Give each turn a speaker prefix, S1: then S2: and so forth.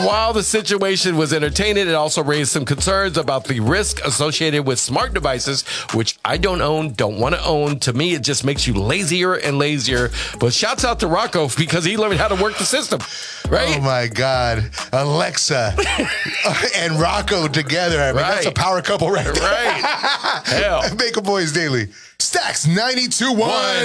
S1: while the situation was entertaining, it also raised some concerns about the risk associated with smart devices, which I don't own, don't want to own. To me, it just makes you lazier and lazier. But shouts out to Rocco because he learned how to work the system, right?
S2: Oh, my God. Alexa and Rocco together. I mean, that's a power couple right there.
S1: Right. Hell.
S2: Make a Boys Daily. Stacks 92.1.